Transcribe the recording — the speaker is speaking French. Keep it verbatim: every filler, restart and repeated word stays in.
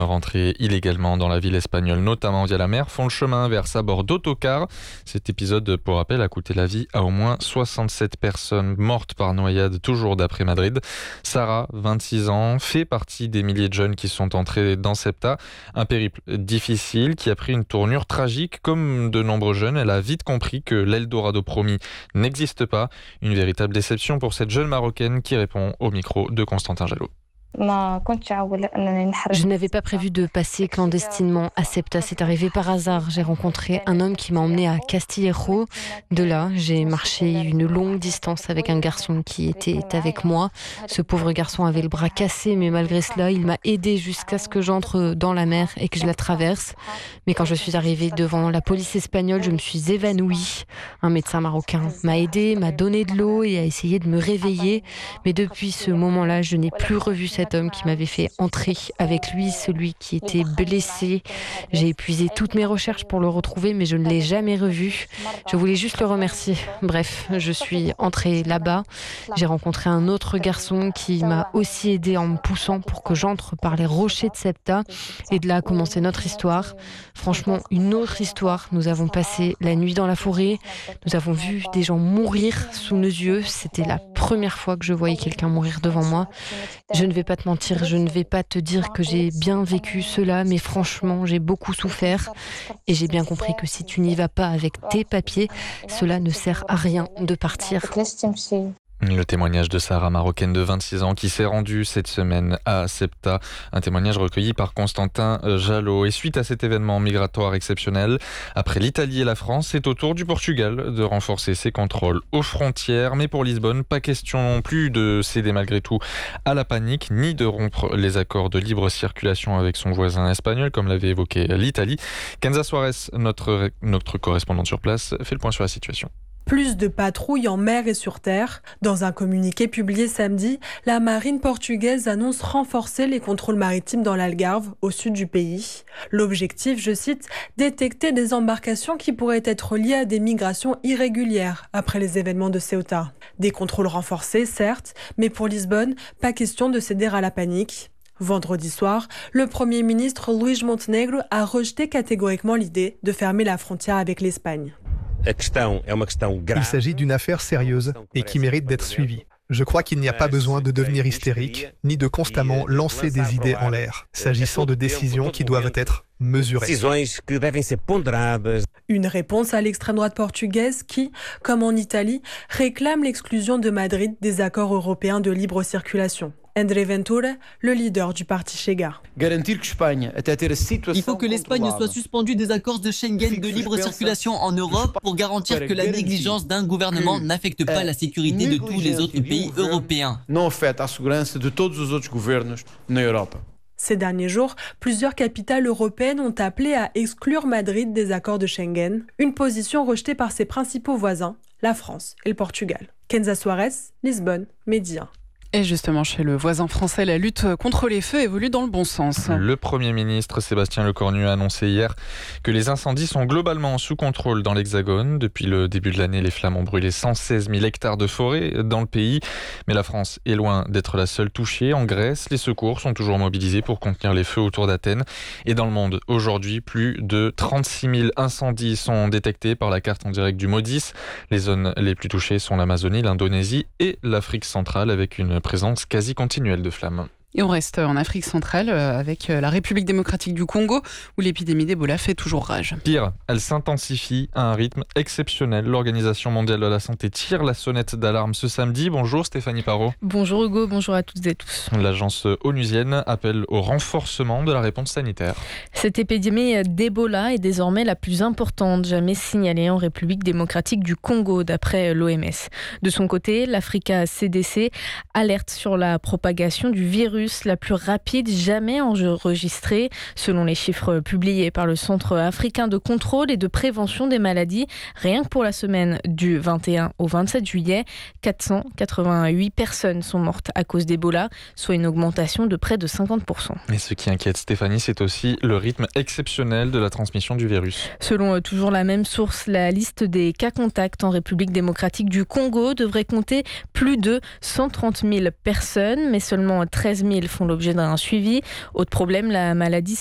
Rentrés illégalement dans la ville espagnole, notamment via la mer, font le chemin vers à bord d'autocars. Cet épisode, pour rappel, a coûté la vie à au moins soixante-sept personnes mortes par noyade, toujours d'après Madrid. Sarah, vingt-six ans, fait partie des milliers de jeunes qui sont entrés dans Ceuta. Un périple difficile qui a pris une tournure tragique. Comme de nombreux jeunes, elle a vite compris que l'Eldorado promis n'existe pas. Une véritable déception pour cette jeune Marocaine qui répond au micro de Constantin Jalot. Je n'avais pas prévu de passer clandestinement à Ceuta. C'est arrivé par hasard. J'ai rencontré un homme qui m'a emmené à Castillejo. De là, j'ai marché une longue distance avec un garçon qui était avec moi. Ce pauvre garçon avait le bras cassé, mais malgré cela, il m'a aidé jusqu'à ce que j'entre dans la mer et que je la traverse. Mais quand je suis arrivée devant la police espagnole, je me suis évanouie. Un médecin marocain m'a aidé, m'a donné de l'eau et a essayé de me réveiller. Mais depuis ce moment-là, je n'ai plus revu cette Cet homme qui m'avait fait entrer avec lui, celui qui était blessé. J'ai épuisé toutes mes recherches pour le retrouver, mais je ne l'ai jamais revu. Je voulais juste le remercier. Bref, je suis entrée là-bas. J'ai rencontré un autre garçon qui m'a aussi aidé en me poussant pour que j'entre par les rochers de Ceuta. Et de là a commencé notre histoire. Franchement, une autre histoire. Nous avons passé la nuit dans la forêt. Nous avons vu des gens mourir sous nos yeux. C'était la première fois que je voyais quelqu'un mourir devant moi. Je ne vais pas te mentir, je ne vais pas te dire que j'ai bien vécu cela, mais franchement, j'ai beaucoup souffert et j'ai bien compris que si tu n'y vas pas avec tes papiers, cela ne sert à rien de partir. Le témoignage de Sarah, marocaine de vingt-six ans, qui s'est rendue cette semaine à Ceuta. Un témoignage recueilli par Constantin Jalot. Et suite à cet événement migratoire exceptionnel, après l'Italie et la France, c'est au tour du Portugal de renforcer ses contrôles aux frontières. Mais pour Lisbonne, pas question non plus de céder malgré tout à la panique, ni de rompre les accords de libre circulation avec son voisin espagnol, comme l'avait évoqué l'Italie. Kenza Suarez, notre, notre correspondante sur place, fait le point sur la situation. Plus de patrouilles en mer et sur terre. Dans un communiqué publié samedi, la marine portugaise annonce renforcer les contrôles maritimes dans l'Algarve, au sud du pays. L'objectif, je cite, détecter des embarcations qui pourraient être liées à des migrations irrégulières après les événements de Ceuta. Des contrôles renforcés, certes, mais pour Lisbonne, pas question de céder à la panique. Vendredi soir, le Premier ministre Luís Montenegro a rejeté catégoriquement l'idée de fermer la frontière avec l'Espagne. Il s'agit d'une affaire sérieuse et qui mérite d'être suivie. Je crois qu'il n'y a pas besoin de devenir hystérique, ni de constamment lancer des idées en l'air, s'agissant de décisions qui doivent être mesurées. Une réponse à l'extrême droite portugaise qui, comme en Italie, réclame l'exclusion de Madrid des accords européens de libre circulation. André Ventura, le leader du parti Chega. Il faut que l'Espagne soit suspendue des accords de Schengen de libre circulation en Europe pour garantir que la négligence d'un gouvernement n'affecte pas la sécurité de tous les autres pays européens. Ces derniers jours, plusieurs capitales européennes ont appelé à exclure Madrid des accords de Schengen, une position rejetée par ses principaux voisins, la France et le Portugal. Kenza Suarez, Lisbonne, Média. Et justement, chez le voisin français, la lutte contre les feux évolue dans le bon sens. Le Premier ministre Sébastien Lecornu a annoncé hier que les incendies sont globalement sous contrôle dans l'Hexagone. Depuis le début de l'année, les flammes ont brûlé cent seize mille hectares de forêt dans le pays. Mais la France est loin d'être la seule touchée. En Grèce, les secours sont toujours mobilisés pour contenir les feux autour d'Athènes. Et dans le monde, aujourd'hui, plus de trente-six mille incendies sont détectés par la carte en direct du MODIS. Les zones les plus touchées sont l'Amazonie, l'Indonésie et l'Afrique centrale, avec une présence quasi continuelle de flammes. Et on reste en Afrique centrale avec la République démocratique du Congo où l'épidémie d'Ebola fait toujours rage. Pire, elle s'intensifie à un rythme exceptionnel. L'Organisation mondiale de la santé tire la sonnette d'alarme ce samedi. Bonjour Stéphanie Parot. Bonjour Hugo, bonjour à toutes et tous. L'agence onusienne appelle au renforcement de la réponse sanitaire. Cette épidémie d'Ebola est désormais la plus importante jamais signalée en République démocratique du Congo d'après l'O M S. De son côté, l'Africa C D C alerte sur la propagation du virus la plus rapide jamais enregistrée, selon les chiffres publiés par le Centre africain de contrôle et de prévention des maladies. Rien que pour la semaine du vingt et un au vingt-sept juillet, quatre cent quatre-vingt-huit personnes sont mortes à cause d'Ebola, soit une augmentation de près de cinquante pour cent. Et ce qui inquiète Stéphanie, c'est aussi le rythme exceptionnel de la transmission du virus. Selon euh, toujours la même source, la liste des cas contacts en République démocratique du Congo devrait compter plus de cent trente mille personnes, mais seulement treize mille mille font l'objet d'un suivi. Autre problème, la maladie